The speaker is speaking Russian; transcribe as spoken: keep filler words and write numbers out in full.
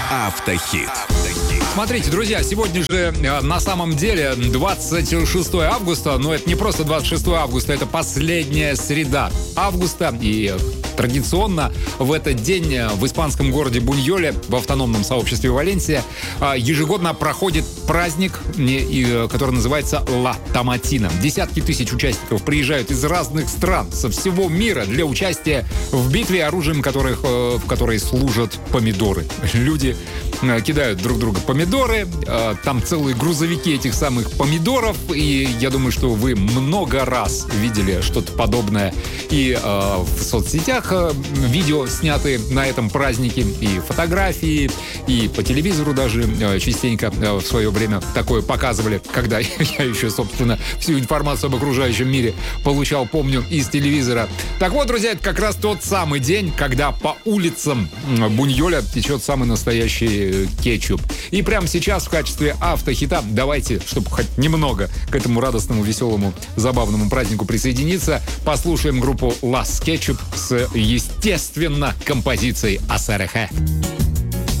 Автохит. Смотрите, друзья, сегодня же на самом деле двадцать шестое августа, но это не просто двадцать шестое августа, это последняя среда августа, и традиционно в этот день в испанском городе Буньоле, в автономном сообществе Валенсия, ежегодно проходит праздник, который называется Ла Томатина. Десятки тысяч участников приезжают из разных стран, со всего мира для участия в битве, оружием которых, в которой служат помидоры. Люди кидают друг друга помидоры, там целые грузовики этих самых помидоров, и я думаю, что вы много раз видели что-то подобное и в соцсетях, видео, снятые на этом празднике, и фотографии, и по телевизору даже частенько в свое время такое показывали, когда я еще, собственно, всю информацию об окружающем мире получал, помню, из телевизора. Так вот, друзья, это как раз тот самый день, когда по улицам Буньоля течет самый настоящий кетчуп. И прямо сейчас в качестве автохита давайте, чтобы хоть немного к этому радостному, веселому, забавному празднику присоединиться, послушаем группу Las Ketchup с, естественно, композицией «Асарехе».